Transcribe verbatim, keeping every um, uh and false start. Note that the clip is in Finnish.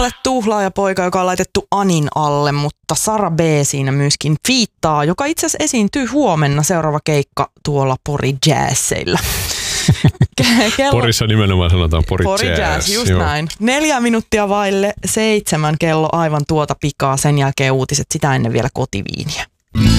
Tuhlaaja poika, joka on laitettu Anin alle, mutta Sara B siinä myöskin fiittaa, joka itse asiassa esiintyy huomenna seuraava keikka tuolla Pori Jazzilla. Kello... Porissa nimenomaan sanotaan Pori, Pori Jazz. Jazz, just Joo. näin. Neljä minuuttia vaille seitsemän kello aivan tuota pikaa, sen jälkeen uutiset, sitä ennen vielä kotiviiniä.